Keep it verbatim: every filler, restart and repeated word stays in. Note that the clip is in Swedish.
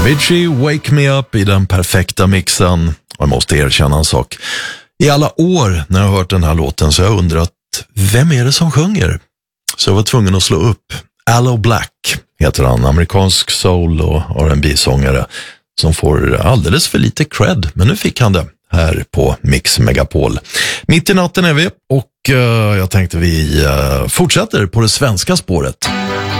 Avicii, Wake Me Up i den perfekta mixen. Jag måste erkänna en sak. I alla år när jag har hört den här låten så har jag undrat, vem är det som sjunger? Så jag var tvungen att slå upp. Aloe Black heter han, amerikansk soul- och R and B-sångare som får alldeles för lite cred, men nu fick han det här på Mix Megapol. Mitt i natten är vi och uh, jag tänkte vi uh, fortsätter på det svenska spåret.